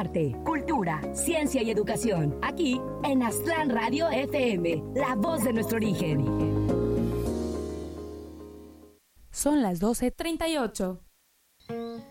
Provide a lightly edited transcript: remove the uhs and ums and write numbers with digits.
arte, cultura, ciencia y educación. Aquí en Aztlán Radio FM, la voz de nuestro origen. Son las 12:38.